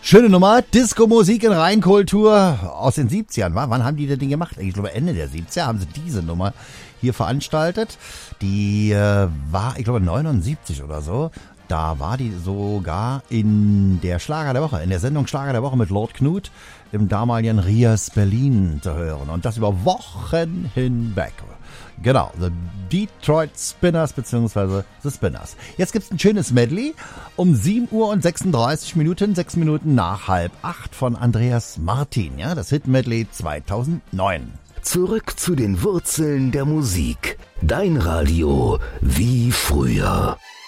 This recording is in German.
Schöne Nummer, Disco-Musik in Reinkultur aus den 70ern. Wann haben die das Ding gemacht? Ich glaube Ende der 70er haben sie diese Nummer hier veranstaltet. Die war, ich glaube 79 oder so. Da war die sogar in der Schlager der Woche, in der Sendung Schlager der Woche mit Lord Knut im damaligen Rias Berlin zu hören. Und das über Wochen hinweg. Genau, The Detroit Spinners bzw. The Spinners. Jetzt gibt's ein schönes Medley um 7 Uhr und 36 Minuten, 6 Minuten nach 7:30 von Andreas Martin. Ja, das Hit-Medley 2009. Zurück zu den Wurzeln der Musik. Dein Radio wie früher.